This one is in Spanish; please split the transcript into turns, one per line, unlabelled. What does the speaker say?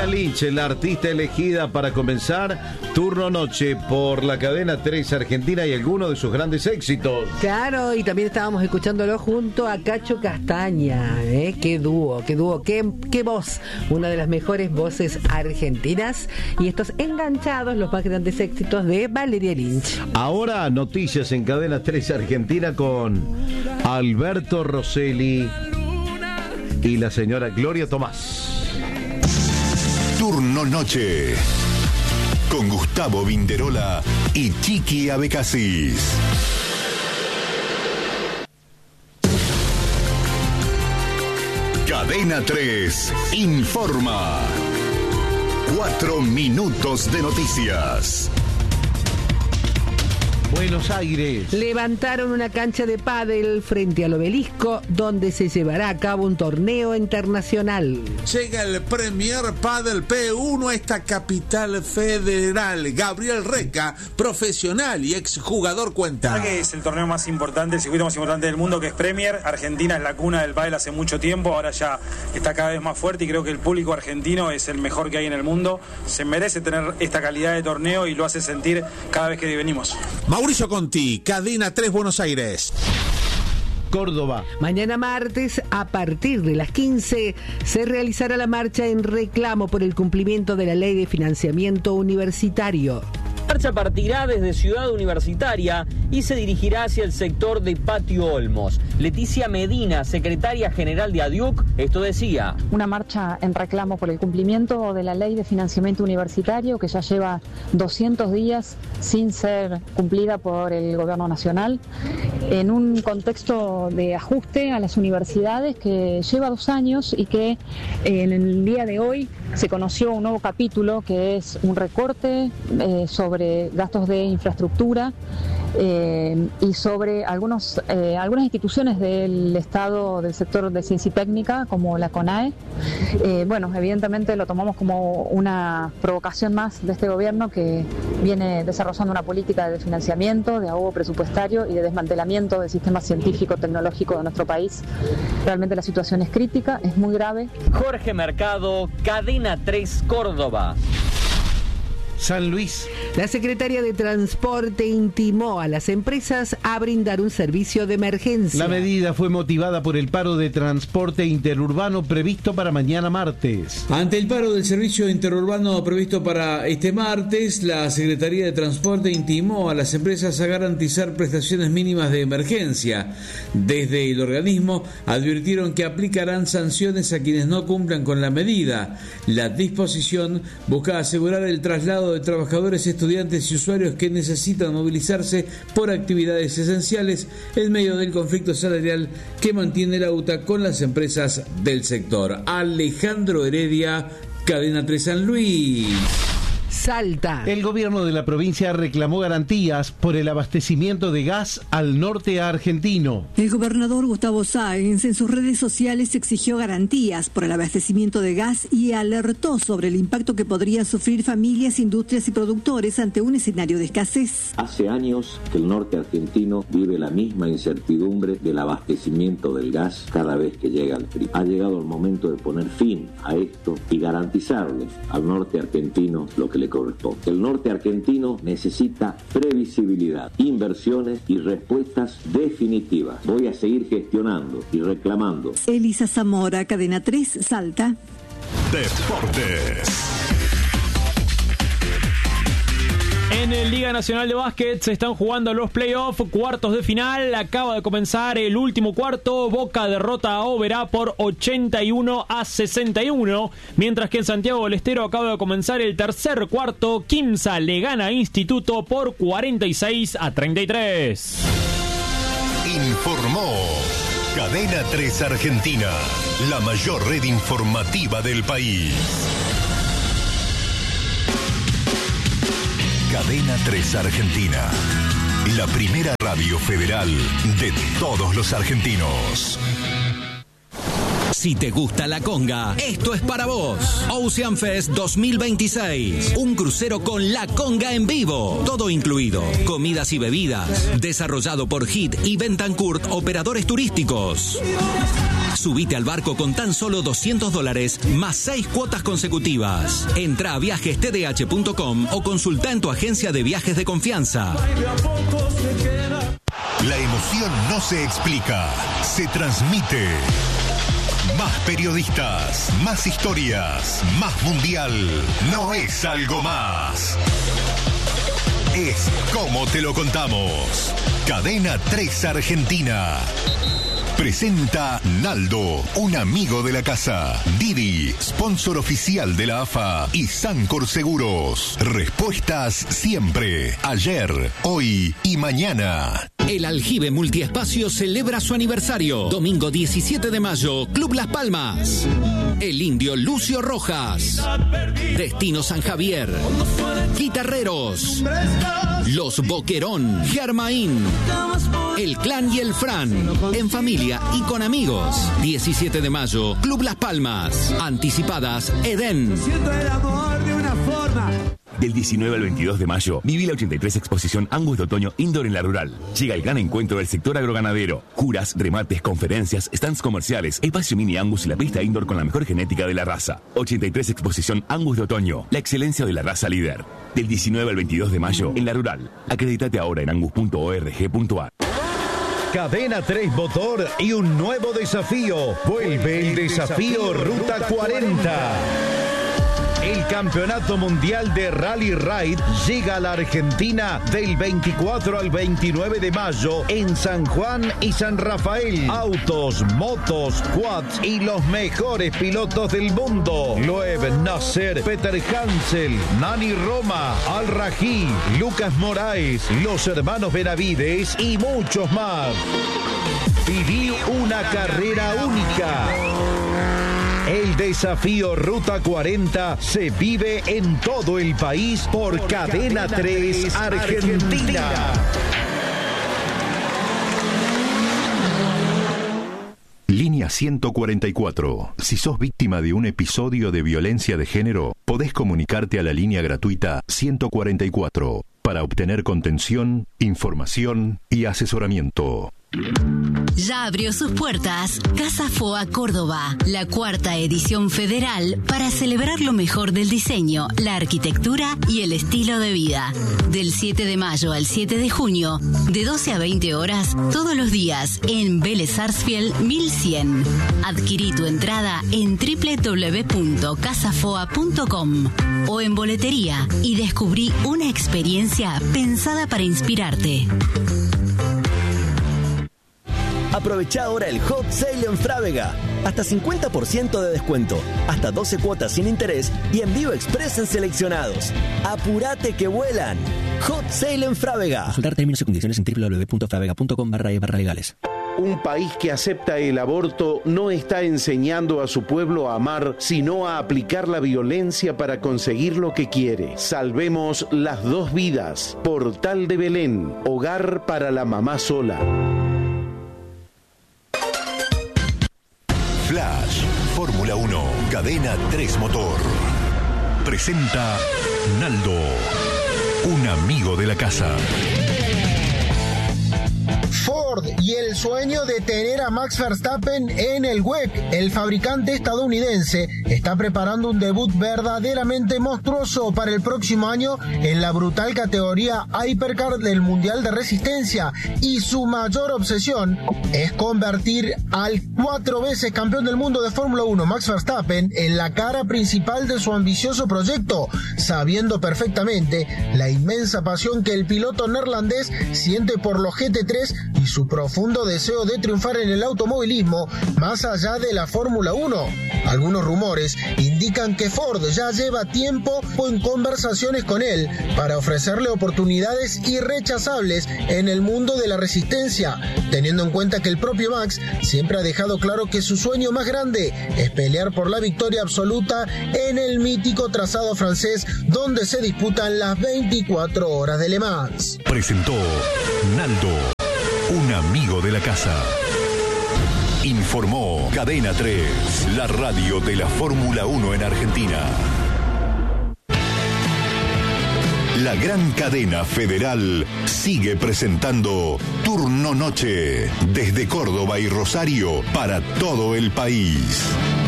Lynch, la artista elegida para comenzar turno noche por la cadena 3 Argentina y algunos de sus grandes éxitos.
Claro, y también estábamos escuchándolo junto a Cacho Castaña. Qué dúo, qué voz. Una de las mejores voces argentinas. Y estos enganchados, los más grandes éxitos de Valeria Lynch.
Ahora noticias en cadena 3 Argentina con Alberto Rosselli y la señora Gloria Tomás.
Turno noche con Gustavo Vinderola y Chiqui Abecasis. Cadena 3 informa. 4 minutos de noticias.
Buenos Aires.
Levantaron una cancha de pádel frente al Obelisco, donde se llevará a cabo un torneo internacional.
Llega el Premier Padel P1 a esta capital federal. Gabriel Reca, profesional y exjugador, cuenta.
Que es el torneo más importante, el circuito más importante del mundo, que es Premier. Argentina es la cuna del pádel hace mucho tiempo, ahora ya está cada vez más fuerte y creo que el público argentino es el mejor que hay en el mundo. Se merece tener esta calidad de torneo y lo hace sentir cada vez que venimos.
Mauricio Conti, Cadena 3 Buenos Aires.
Córdoba.
Mañana martes, a partir de las 15, se realizará la marcha en reclamo por el cumplimiento de la Ley de Financiamiento Universitario.
La marcha partirá desde Ciudad Universitaria y se dirigirá hacia el sector de Patio Olmos. Leticia Medina, secretaria general de ADIUC, esto decía.
Una marcha en reclamo por el cumplimiento de la Ley de Financiamiento Universitario, que ya lleva 200 días sin ser cumplida por el Gobierno Nacional, en un contexto de ajuste a las universidades que lleva 2 años y que en el día de hoy se conoció un nuevo capítulo que es un recorte sobre gastos de infraestructura y sobre algunas instituciones del Estado del sector de ciencia y técnica, como la CONAE. Bueno, evidentemente lo tomamos como una provocación más de este gobierno, que viene desarrollando una política de desfinanciamiento, de ahogo presupuestario y de desmantelamiento del sistema científico-tecnológico de nuestro país. Realmente la situación es crítica, es muy grave.
Jorge Mercado, Cadena 3 Córdoba.
San Luis.
La secretaria de Transporte intimó a las empresas a brindar un servicio de emergencia.
La medida fue motivada por el paro de transporte interurbano previsto para mañana martes.
Ante el paro del servicio interurbano previsto para este martes, la Secretaría de Transporte intimó a las empresas a garantizar prestaciones mínimas de emergencia. Desde el organismo advirtieron que aplicarán sanciones a quienes no cumplan con la medida. La disposición busca asegurar el traslado de trabajadores, estudiantes y usuarios que necesitan movilizarse por actividades esenciales en medio del conflicto salarial que mantiene la UTA con las empresas del sector. Alejandro Heredia, Cadena 3 San Luis.
Salta.
El gobierno de la provincia reclamó garantías por el abastecimiento de gas al norte argentino.
El gobernador Gustavo Sáenz en sus redes sociales exigió garantías por el abastecimiento de gas y alertó sobre el impacto que podrían sufrir familias, industrias y productores ante un escenario de escasez.
Hace años que el norte argentino vive la misma incertidumbre del abastecimiento del gas cada vez que llega el frío. Ha llegado el momento de poner fin a esto y garantizarle al norte argentino lo que le corresponde. El norte argentino necesita previsibilidad, inversiones y respuestas definitivas. Voy a seguir gestionando y reclamando.
Elisa Zamora, Cadena 3, Salta.
Deportes.
En el Liga Nacional de Básquet se están jugando los playoffs, cuartos de final. Acaba de comenzar el último cuarto. Boca derrota a Oberá por 81-61. Mientras que en Santiago del Estero acaba de comenzar el tercer cuarto. Quimsa le gana a Instituto por 46-33.
Informó Cadena 3 Argentina, la mayor red informativa del país. Cadena 3 Argentina, la primera radio federal de todos los argentinos.
Si te gusta la conga, esto es para vos. Ocean Fest 2026. Un crucero con la conga en vivo. Todo incluido. Comidas y bebidas. Desarrollado por HIT y Bentancourt Operadores Turísticos. Subite al barco con tan solo $200 más 6 cuotas consecutivas. Entra a viajestdh.com o consulta en tu agencia de viajes de confianza.
La emoción no se explica, se transmite. Más periodistas, más historias, más mundial. No es algo más. Es como te lo contamos. Cadena 3 Argentina. Presenta Naldo, un amigo de la casa. Didi, sponsor oficial de la AFA. Y Sancor Seguros. Respuestas siempre. Ayer, hoy y mañana.
El Aljibe Multiespacio celebra su aniversario. Domingo 17 de mayo, Club Las Palmas. El Indio Lucio Rojas. Destino San Javier. Guitarreros. Los Boquerón. Germain. El Clan y el Fran. En familia y con amigos. 17 de mayo, Club Las Palmas. Anticipadas, Edén.
Siento el amor de una forma.
Del 19 al 22 de mayo, viví la 83 Exposición Angus de Otoño Indoor en La Rural. Llega el gran encuentro del sector agroganadero. Curas, remates, conferencias, stands comerciales, espacio mini Angus y la pista indoor con la mejor genética de la raza. 83 Exposición Angus de Otoño, la excelencia de la raza líder. Del 19 al 22 de mayo, en La Rural. Acreditate ahora en angus.org.ar.
Cadena 3 Motor y un nuevo desafío. Vuelve el desafío Ruta 40. El Campeonato Mundial de Rally Ride llega a la Argentina del 24 al 29 de mayo en San Juan y San Rafael. Autos, motos, quads y los mejores pilotos del mundo. Loeb Nasser, Peter Hansel, Nani Roma, Al Rají, Lucas Moraes, los hermanos Benavides y muchos más. Viví una carrera única. El desafío Ruta 40 se vive en todo el país por Cadena 3 Argentina.
Línea 144. Si sos víctima de un episodio de violencia de género, podés comunicarte a la línea gratuita 144 para obtener contención, información y asesoramiento.
Ya abrió sus puertas Casa Foa Córdoba, la 4ª edición federal para celebrar lo mejor del diseño, la arquitectura y el estilo de vida. Del 7 de mayo al 7 de junio, de 12 a 20 horas, todos los días en Vélez Sarsfield 1100. Adquirí tu entrada en www.casafoa.com o en boletería y descubrí una experiencia pensada para inspirarte.
Aprovecha ahora el Hot Sale en Frávega. Hasta 50% de descuento, hasta 12 cuotas sin interés y envío express en seleccionados. ¡Apurate que vuelan! Hot Sale en Frávega.
Consultar términos y condiciones en www.fravega.com/legales.
Un país que acepta el aborto no está enseñando a su pueblo a amar, sino a aplicar la violencia para conseguir lo que quiere. Salvemos las 2 vidas. Portal de Belén, hogar para la mamá sola.
Flash, Fórmula 1, Cadena 3 Motor. Presenta Naldo, un amigo de la casa.
Ford y el sueño de tener a Max Verstappen en el WEC. El fabricante estadounidense está preparando un debut verdaderamente monstruoso para el próximo año en la brutal categoría Hypercar del Mundial de Resistencia, y su mayor obsesión es convertir al 4 veces campeón del mundo de Fórmula 1 Max Verstappen en la cara principal de su ambicioso proyecto, sabiendo perfectamente la inmensa pasión que el piloto neerlandés siente por los GT3 y su profundo deseo de triunfar en el automovilismo más allá de la Fórmula 1. Algunos rumores indican que Ford ya lleva tiempo en conversaciones con él para ofrecerle oportunidades irrechazables en el mundo de la resistencia, teniendo en cuenta que el propio Max siempre ha dejado claro que su sueño más grande es pelear por la victoria absoluta en el mítico trazado francés donde se disputan las 24 horas de Le Mans.
Presentó Naldo, un amigo de la casa. Informó Cadena 3, la radio de la Fórmula 1 en Argentina. La gran cadena Federal sigue presentando Turno Noche desde Córdoba y Rosario para todo el país.